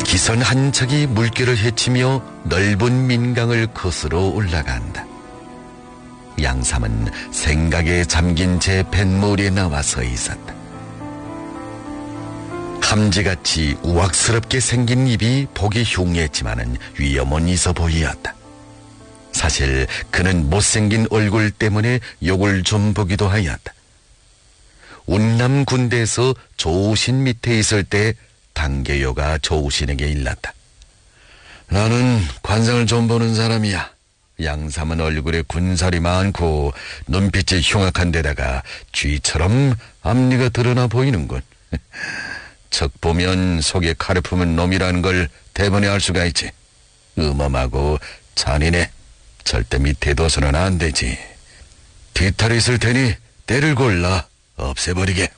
기선 한 척이 물결을 헤치며 넓은 민강을 거스러 올라간다. 양삼은 생각에 잠긴 채 뱃머리에 나와 서 있었다. 함지같이 우악스럽게 생긴 입이 보기 흉했지만은 위험은 있어 보이었다. 사실 그는 못생긴 얼굴 때문에 욕을 좀 보기도 하였다. 운남 군대에서 조우신 밑에 있을 때 당계요가 조우신에게 일렀다. 나는 관상을 좀 보는 사람이야. 양삼은 얼굴에 군살이 많고 눈빛이 흉악한 데다가 쥐처럼 앞니가 드러나 보이는군. 척 보면 속에 칼을 품은 놈이라는 걸 대번에 알 수가 있지. 음험하고 잔인해. 절대 밑에 둬서는 안 되지. 뒤탈이 있을 테니 때를 골라 없애버리게.